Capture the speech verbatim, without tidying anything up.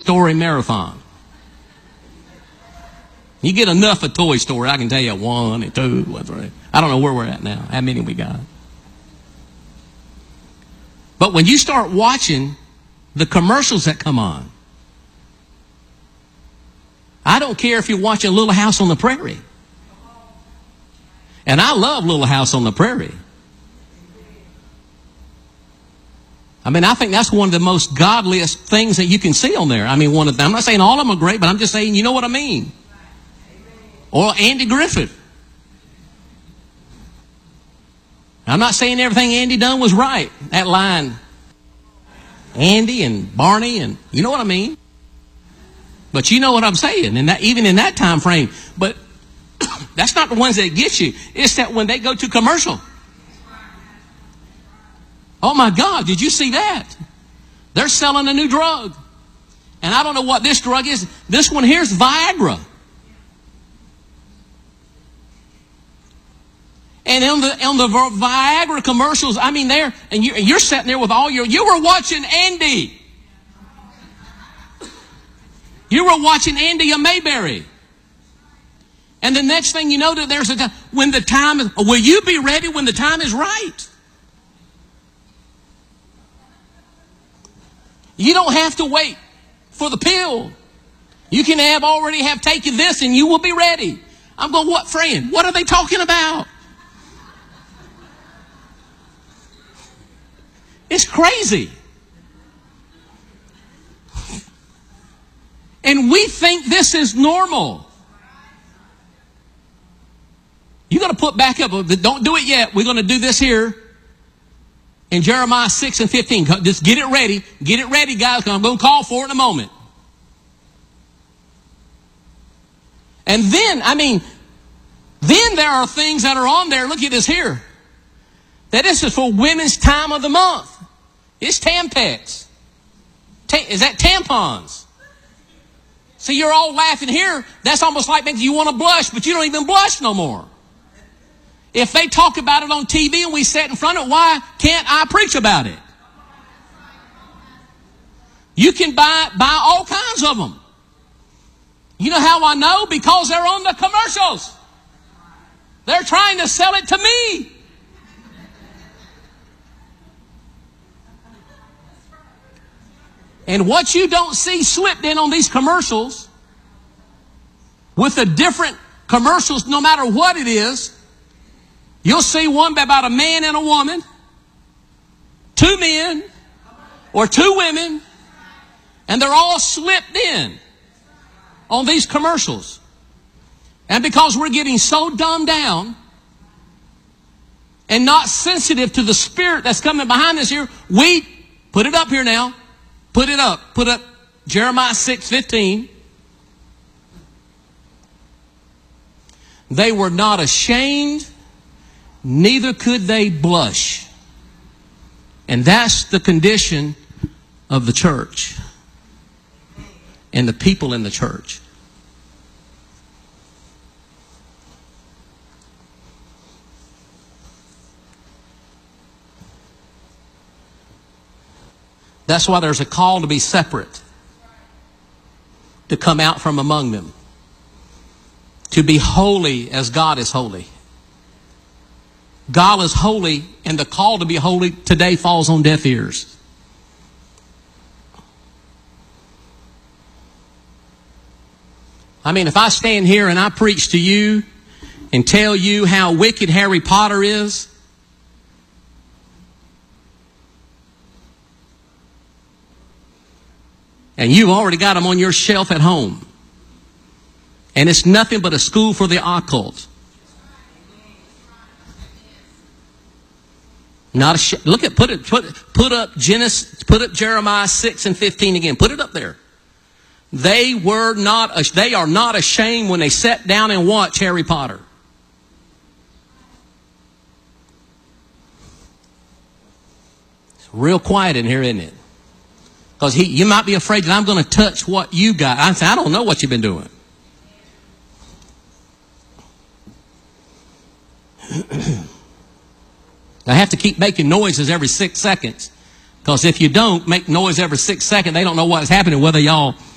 Story marathon. You get enough of Toy Story, I can tell you one and two and three. I don't know where we're at now, how many we got. But when you start watching the commercials that come on, I don't care if you're watching Little House on the Prairie. And I love Little House on the Prairie. I mean, I think that's one of the most godliest things that you can see on there. I mean, one of them. I'm not saying all of them are great, but I'm just saying, you know what I mean. Or Andy Griffith. I'm not saying everything Andy done was right. That line, Andy and Barney, and you know what I mean. But you know what I'm saying, and that even in that time frame. But that's not the ones that get you. It's that when they go to commercial. Oh my God, did you see that? They're selling a new drug. And I don't know what this drug is. This one here's Viagra. And on the, on the Viagra commercials, I mean, there, and, you, and you're sitting there with all your, you were watching Andy. You were watching Andy Mayberry. And the next thing you know, that there's a time, when the time is, will you be ready when the time is right? You don't have to wait for the pill. You can have already have taken this and you will be ready. I'm going, what, friend? What are they talking about? It's crazy. And we think this is normal. You got to put back up. Don't do it yet. We're going to do this here in Jeremiah six and fifteen. Just get it ready. Get it ready, guys, because I'm going to call for it in a moment. And then, I mean, then there are things that are on there. Look at this here. That this is for women's time of the month. It's Tampax. Ta- is that tampons? See, you're all laughing here. That's almost like making you want to blush, but you don't even blush no more. If they talk about it on T V and we sit in front of it, why can't I preach about it? You can buy, buy all kinds of them. You know how I know? Because they're on the commercials. They're trying to sell it to me. And what you don't see slipped in on these commercials, with the different commercials, no matter what it is, you'll see one about a man and a woman, two men, or two women, and they're all slipped in on these commercials. And because we're getting so dumbed down and not sensitive to the spirit that's coming behind this here, we put it up here now. Put it up. Put up Jeremiah six fifteen. They were not ashamed, neither could they blush. And that's the condition of the church and the people in the church. That's why there's a call to be separate, to come out from among them, to be holy as God is holy. God is holy, and the call to be holy today falls on deaf ears. I mean, if I stand here and I preach to you and tell you how wicked Harry Potter is, and you've already got them on your shelf at home, and it's nothing but a school for the occult. Not a sh- look at put it put put up Genesis, put up Jeremiah six and fifteen again. Put it up there. They were not. They are not ashamed when they sat down and watch Harry Potter. It's real quiet in here, isn't it? Because he, you might be afraid that I'm going to touch what you got. I say, I don't know what you've been doing. I have to keep making noises every six seconds. Because if you don't make noise every six seconds, they don't know what's happening, whether y'all